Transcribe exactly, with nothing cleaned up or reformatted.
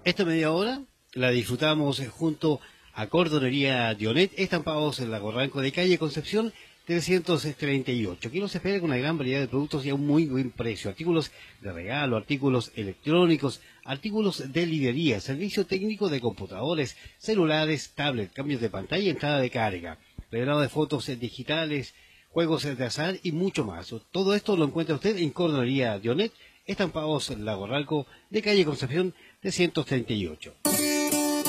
Esta media hora la disfrutamos junto a Cordonería Dionet, estampados en la Gorranco de calle Concepción trescientos treinta y ocho. Aquí nos espera con una gran variedad de productos y a un muy buen precio. Artículos de regalo, artículos electrónicos, artículos de librería, servicio técnico de computadores, celulares, tablet, cambios de pantalla y entrada de carga, revelado de fotos digitales, juegos de azar y mucho más. Todo esto lo encuentra usted en Cordonería Dionet, estampados en la Gorranco de calle Concepción trescientos treinta y ocho.